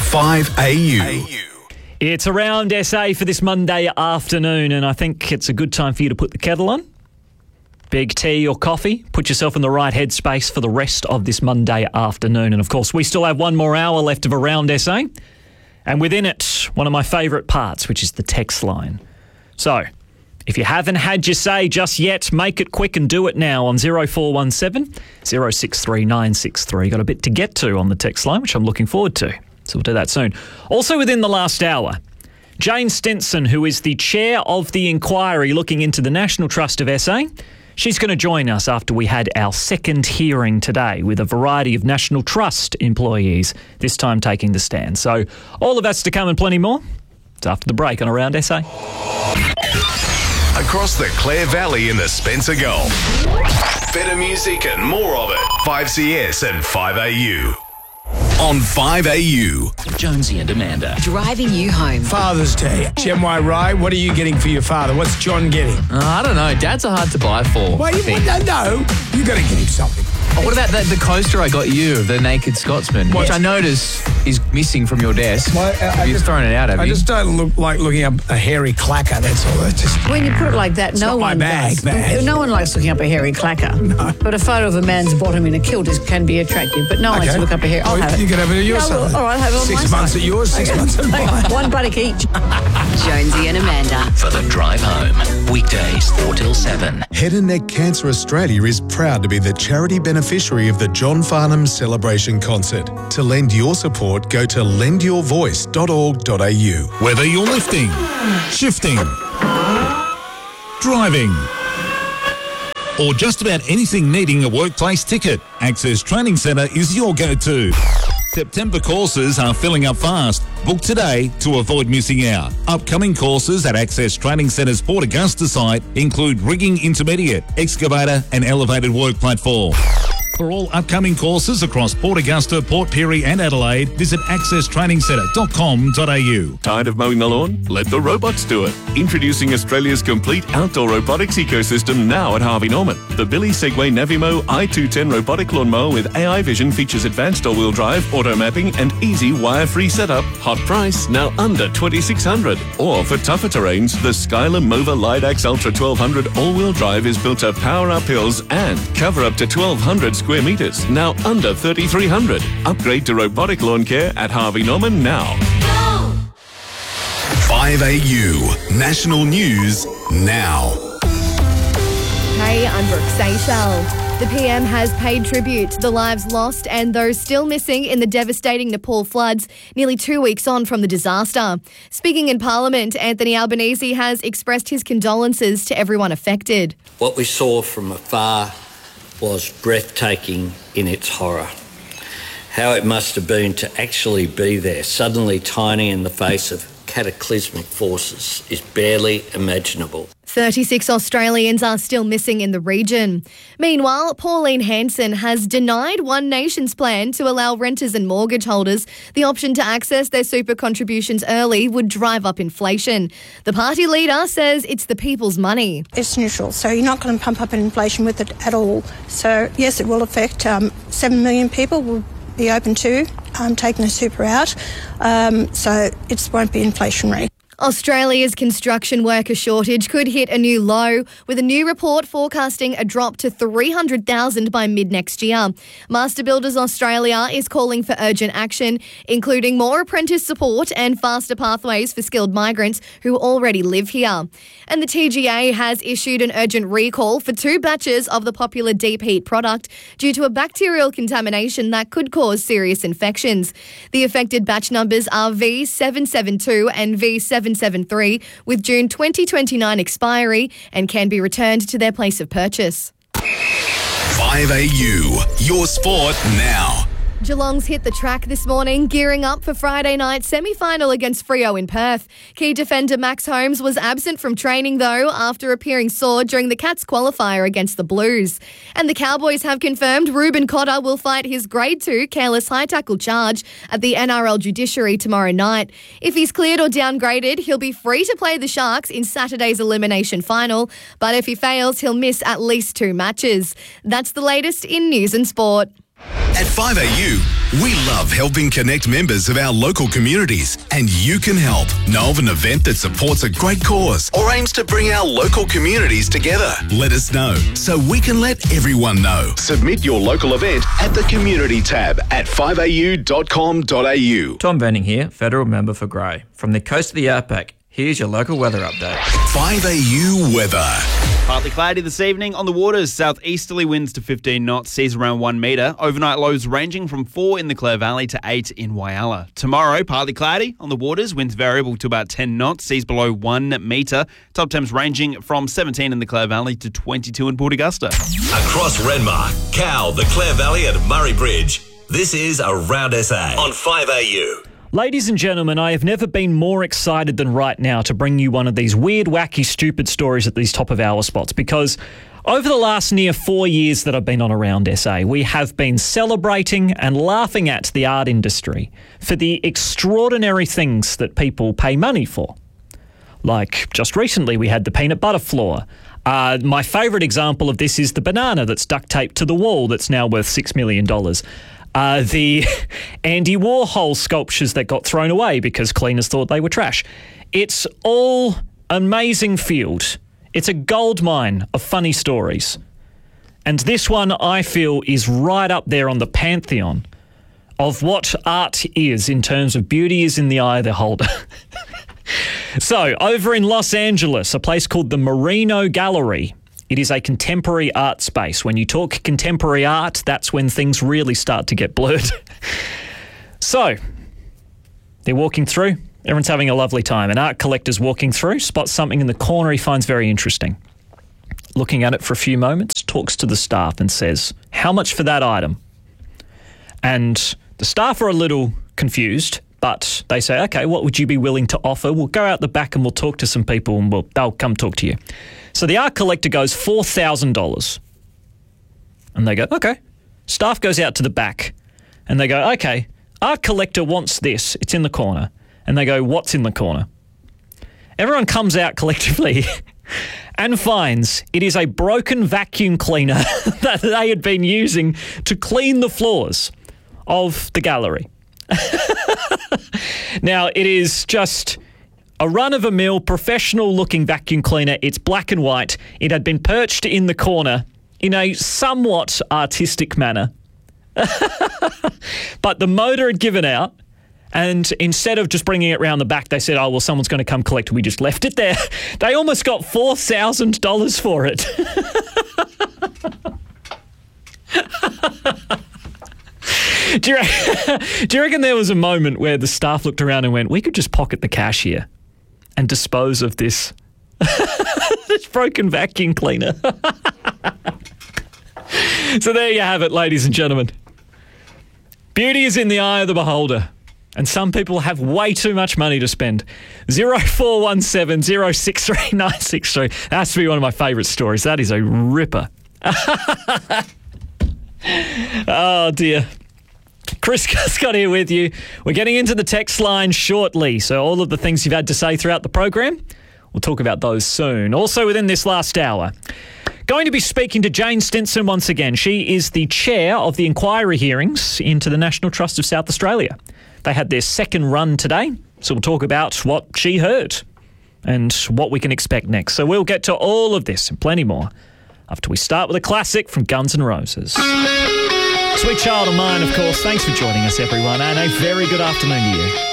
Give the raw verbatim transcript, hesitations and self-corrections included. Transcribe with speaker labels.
Speaker 1: five A U.
Speaker 2: It's Around S A for this Monday afternoon, and I think it's a good time for you to put the kettle on. Big tea or coffee. Put yourself in the right headspace for the rest of this Monday afternoon. And of course, we still have one more hour left of Around S A. And within it, one of my favourite parts, which is the text line. So, if you haven't had your say just yet, make it quick and do it now on zero four one seven, zero six three nine six three. Got a bit to get to on the text line, which I'm looking forward to. So we'll do that soon. Also within the last hour, Jane Stenson, who is the chair of the inquiry looking into the National Trust of S A, she's going to join us after we had our second hearing today with a variety of National Trust employees, this time taking the stand. So all of that's to come and plenty more. It's after the break on Around S A.
Speaker 1: Across the Clare Valley in the Spencer Gulf. Better music and more of it. five C S and five A U. On five A U.
Speaker 3: Jonesy and Amanda.
Speaker 4: Driving you home.
Speaker 5: Father's Day. Gen Y Rye, what are you getting for your father? What's John getting?
Speaker 6: Uh, I don't know. Dads are hard to buy for.
Speaker 5: Well, you no, no. You got to get him something.
Speaker 6: Oh, what about the, the coaster I got you, the Naked Scotsman,
Speaker 5: What?
Speaker 6: which I notice is missing from your desk.
Speaker 5: Well, I- I
Speaker 6: You've
Speaker 5: just-
Speaker 6: thrown it out, have
Speaker 5: I
Speaker 6: you?
Speaker 5: just don't look like looking up a hairy clacker, that's all. It's just,
Speaker 7: When you put it like that, no
Speaker 5: not my
Speaker 7: one
Speaker 5: bag,
Speaker 7: does.
Speaker 5: bag.
Speaker 7: No one likes looking up a hairy clacker. No. But a photo of a man's bottom in a kilt is, can be attractive. But no one likes to look up a hair. I'll
Speaker 5: Oh,
Speaker 7: have it.
Speaker 5: you can have it at your
Speaker 7: No,
Speaker 5: side.
Speaker 7: all right, have it on
Speaker 5: Six
Speaker 7: my
Speaker 5: months
Speaker 7: side.
Speaker 5: at yours, six
Speaker 7: Okay.
Speaker 5: months at mine.
Speaker 7: One buttock each.
Speaker 4: Jonesy and Amanda.
Speaker 3: For the drive home. Weekdays four till seven.
Speaker 8: Head and Neck Cancer Australia is proud to be the charity beneficiary of the John Farnham Celebration Concert. To lend your support, go to lend your voice dot org dot a u.
Speaker 9: Whether you're lifting, shifting, driving, or just about anything needing a workplace ticket, Access Training Centre is your go-to. September courses are filling up fast. Book today to avoid missing out. Upcoming courses at Access Training Centre's Port Augusta site include rigging intermediate, excavator and elevated work platform. For all upcoming courses across Port Augusta, Port Pirie and Adelaide, visit access training centre dot com dot a u.
Speaker 10: Tired of mowing the lawn? Let the robots do it. Introducing Australia's complete outdoor robotics ecosystem now at Harvey Norman. The Billy Segway Navimo I two ten robotic lawnmower with A I vision features advanced all-wheel drive, auto mapping and easy wire-free setup. Hot price, now under twenty-six hundred dollars. Or for tougher terrains, the Skylar Mova Lidax Ultra twelve hundred all-wheel drive is built to power up hills and cover up to twelve hundred square metres, now under thirty-three hundred dollars. Upgrade to robotic lawn care at Harvey Norman now.
Speaker 1: five A U. National News now.
Speaker 11: Hey, I'm Brooke Seychelles. The P M has paid tribute to the lives lost and those still missing in the devastating Nepal floods nearly two weeks on from the disaster. Speaking in Parliament, Anthony Albanese has expressed his condolences to everyone affected.
Speaker 12: What we saw from afar was breathtaking in its horror. How it must have been to actually be there, suddenly tiny in the face of cataclysmic forces, is barely imaginable.
Speaker 11: thirty-six Australians are still missing in the region. Meanwhile, Pauline Hanson has denied One Nation's plan to allow renters and mortgage holders the option to access their super contributions early would drive up inflation. The party leader says it's the people's money.
Speaker 13: It's neutral, so you're not going to pump up inflation with it at all. So, yes, it will affect um, seven million people will be open to um, taking the super out, um, so it won't be inflationary.
Speaker 11: Australia's construction worker shortage could hit a new low, with a new report forecasting a drop to three hundred thousand by mid-next year. Master Builders Australia is calling for urgent action, including more apprentice support and faster pathways for skilled migrants who already live here. And the T G A has issued an urgent recall for two batches of the popular Deep Heat product due to a bacterial contamination that could cause serious infections. The affected batch numbers are V seven seven two and V seven seven three, with June twenty twenty-nine expiry, and can be returned to their place of purchase.
Speaker 1: five A U. Your sport now.
Speaker 11: Geelong's hit the track this morning, gearing up for Friday night semi-final against Freo in Perth. Key defender Max Holmes was absent from training, though, after appearing sore during the Cats qualifier against the Blues. And the Cowboys have confirmed Ruben Cotter will fight his Grade two careless high tackle charge at the N R L judiciary tomorrow night. If he's cleared or downgraded, he'll be free to play the Sharks in Saturday's elimination final, but if he fails, he'll miss at least two matches. That's the latest in news and sport.
Speaker 1: At five A U, we love helping connect members of our local communities, and you can help. Know of an event that supports a great cause or aims to bring our local communities together? Let us know so we can let everyone know. Submit your local event at the Community tab at five a u dot com dot a u.
Speaker 14: Tom Venning here, Federal Member for Grey. From the coast of the Outback, here's your local weather update.
Speaker 1: five A U weather.
Speaker 15: Partly cloudy this evening. On the waters, southeasterly winds to fifteen knots, seas around one metre. Overnight lows ranging from four in the Clare Valley to eight in Whyalla. Tomorrow, partly cloudy. On the waters, winds variable to about ten knots, seas below one metre. Top temps ranging from seventeen in the Clare Valley to twenty-two in Port Augusta.
Speaker 16: Across Renmark, Cow, the Clare Valley and Murray Bridge. This is Around S A on five A U.
Speaker 2: Ladies and gentlemen, I have never been more excited than right now to bring you one of these weird, wacky, stupid stories at these top of hour spots, because over the last near four years that I've been on Around S A, we have been celebrating and laughing at the art industry for the extraordinary things that people pay money for. Like just recently we had the peanut butter floor. Uh, my favourite example of this is the banana that's duct taped to the wall that's now worth six million dollars. Uh, the Andy Warhol sculptures that got thrown away because cleaners thought they were trash. It's all amazing field. It's a gold mine of funny stories. And this one, I feel, is right up there on the pantheon of what art is in terms of beauty is in the eye of the beholder. So, over in Los Angeles, a place called the Merino Gallery. It is a contemporary art space. When you talk contemporary art, that's when things really start to get blurred. So, they're walking through. Everyone's having a lovely time. An art collector's walking through, spots something in the corner he finds very interesting. Looking at it for a few moments, talks to the staff and says, "How much for that item?" And the staff are a little confused, but they say, "Okay, what would you be willing to offer? We'll go out the back and we'll talk to some people and we'll, they'll come talk to you." So the art collector goes four thousand dollars. And they go, "Okay." Staff goes out to the back and they go, "Okay, art collector wants this. It's in the corner." And they go, "What's in the corner?" Everyone comes out collectively and finds it is a broken vacuum cleaner that they had been using to clean the floors of the gallery. Now, it is just a run-of-a-mill, professional-looking vacuum cleaner. It's black and white. It had been perched in the corner in a somewhat artistic manner. But the motor had given out, and instead of just bringing it round the back, they said, "Oh, well, someone's going to come collect it." We just left it there. They almost got four thousand dollars for it. Do you, reckon, do you reckon there was a moment where the staff looked around and went, "We could just pocket the cash here and dispose of this, this broken vacuum cleaner"? So there you have it, ladies and gentlemen. Beauty is in the eye of the beholder, and some people have way too much money to spend. zero four one seven, zero six three nine six three. That has to be one of my favourite stories. That is a ripper. Oh, dear. Chris Scott here with you. We're getting into the text line shortly, so all of the things you've had to say throughout the program, we'll talk about those soon. Also within this last hour, going to be speaking to Jane Stinson once again. She is the chair of the inquiry hearings into the National Trust of South Australia. They had their second run today, so we'll talk about what she heard and what we can expect next. So we'll get to all of this and plenty more after we start with a classic from Guns N' Roses. Sweet Child of Mine, of course. Thanks for joining us, everyone, and a very good afternoon to you.